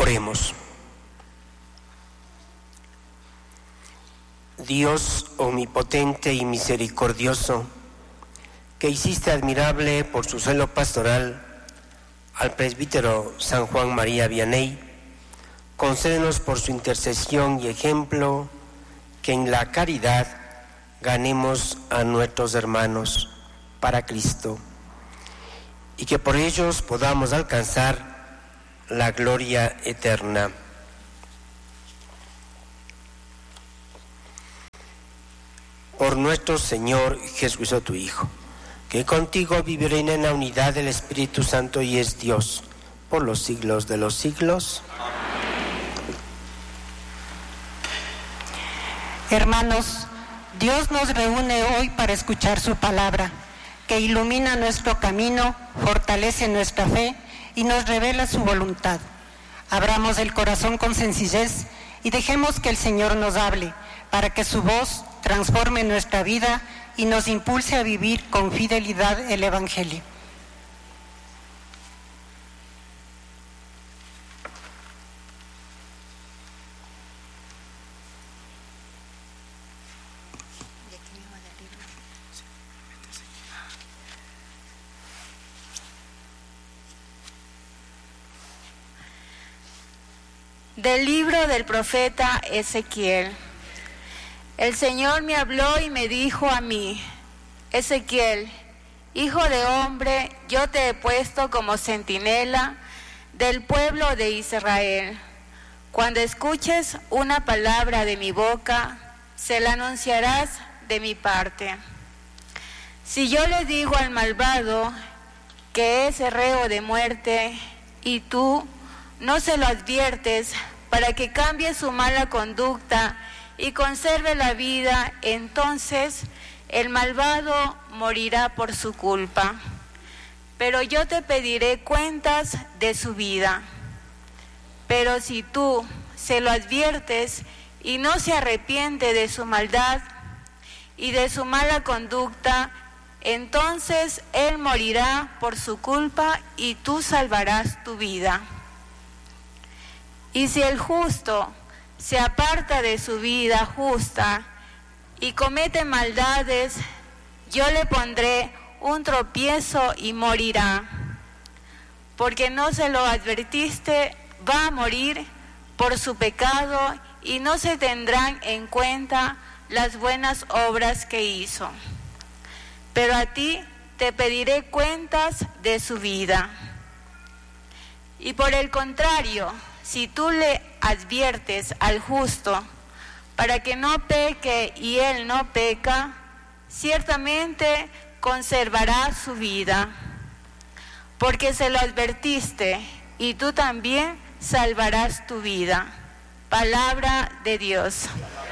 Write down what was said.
Oremos. Dios omnipotente y misericordioso, que hiciste admirable por su celo pastoral al presbítero San Juan María Vianney, concédenos por su intercesión y ejemplo que en la caridad ganemos a nuestros hermanos para Cristo y que por ellos podamos alcanzar la gloria eterna. Por nuestro Señor Jesucristo, tu Hijo, que contigo vive y reina en la unidad del Espíritu Santo y es Dios por los siglos de los siglos. Hermanos, Dios nos reúne hoy para escuchar su palabra, que ilumina nuestro camino, fortalece nuestra fe y nos revela su voluntad. Abramos el corazón con sencillez y dejemos que el Señor nos hable, para que su voz transforme nuestra vida y nos impulse a vivir con fidelidad el Evangelio. Del libro del profeta Ezequiel. El Señor me habló y me dijo a mí: Ezequiel, hijo de hombre, yo te he puesto como centinela del pueblo de Israel. Cuando escuches una palabra de mi boca, se la anunciarás de mi parte. Si yo le digo al malvado que es reo de muerte y tú no se lo adviertes para que cambie su mala conducta y conserve la vida, entonces el malvado morirá por su culpa. Pero yo te pediré cuentas de su vida. Pero si tú se lo adviertes y no se arrepiente de su maldad y de su mala conducta, entonces él morirá por su culpa y tú salvarás tu vida. Y si el justo se aparta de su vida justa y comete maldades, yo le pondré un tropiezo y morirá. Porque no se lo advertiste, va a morir por su pecado y no se tendrán en cuenta las buenas obras que hizo. Pero a ti te pediré cuentas de su vida. Y por el contrario, si tú le adviertes al justo para que no peque y él no peca, ciertamente conservará su vida, porque se lo advertiste y tú también salvarás tu vida. Palabra de Dios.